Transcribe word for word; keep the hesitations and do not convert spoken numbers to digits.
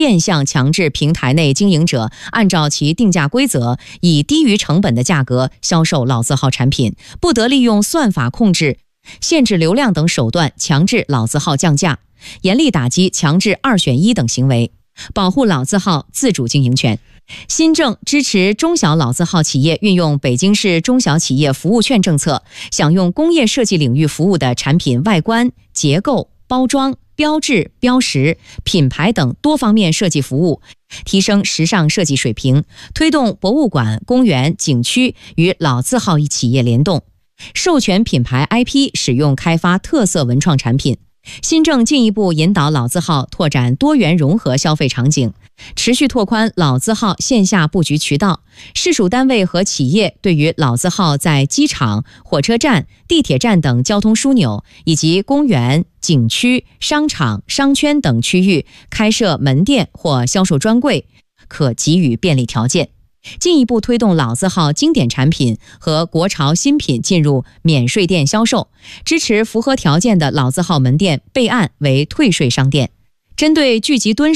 变相强制平台内经营者按照其定价规则，以低于成本的价格销售老字号产品，不得利用算法控制、限制流量等手段强制老字号降价，严厉打击强制二选一等行为，保护老字号自主经营权。新政支持中小老字号企业运用北京市中小企业服务券政策，享用工业设计领域服务的产品外观、结构、包装、标志、标识、品牌等多方面设计服务，提升时尚设计水平，推动博物馆、公园、景区与老字号企业联动，授权品牌 I P 使用开发特色文创产品。新政进一步引导老字号拓展多元融合消费场景，持续拓宽老字号线下布局渠道。市属单位和企业对于老字号在机场、火车站、地铁站等交通枢纽以及公园、景区、商场、商圈等区域开设门店或销售专柜，可给予便利条件。进一步推动老字号经典产品和国潮新品进入免税店销售，支持符合条件的老字号门店备案为退税商店。针对聚集蹲